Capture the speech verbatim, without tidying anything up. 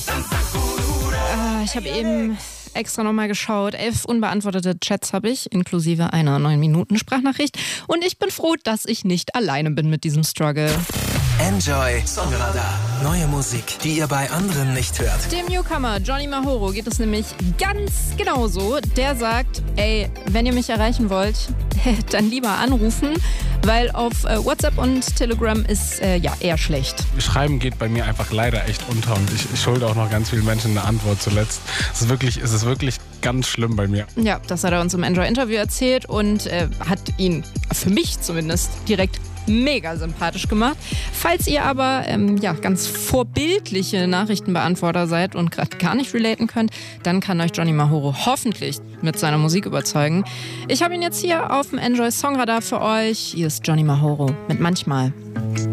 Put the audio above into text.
Ah, ich habe eben extra nochmal geschaut. Elf unbeantwortete Chats habe ich, inklusive einer neun Minuten Sprachnachricht. Und ich bin froh, dass ich nicht alleine bin mit diesem Struggle. Enjoy Songradar. Neue Musik, die ihr bei anderen nicht hört. Dem Newcomer Johnny Mahoro geht es nämlich ganz genauso. Der sagt, ey, wenn ihr mich erreichen wollt, dann lieber anrufen, weil auf äh, WhatsApp und Telegram ist äh, ja eher schlecht. Schreiben geht bei mir einfach leider echt unter und ich, ich schulde auch noch ganz vielen Menschen eine Antwort zuletzt. Es ist wirklich, es ist wirklich ganz schlimm bei mir. Ja, das hat er uns im Enjoy-Interview erzählt und äh, hat ihn, für mich zumindest, direkt mega sympathisch gemacht. Falls ihr aber ähm, ja, ganz vorbildliche Nachrichtenbeantworter seid und gerade gar nicht relaten könnt, dann kann euch Johnny Mahoro hoffentlich mit seiner Musik überzeugen. Ich habe ihn jetzt hier auf dem Enjoy Songradar für euch. Hier ist Johnny Mahoro mit Manchmal.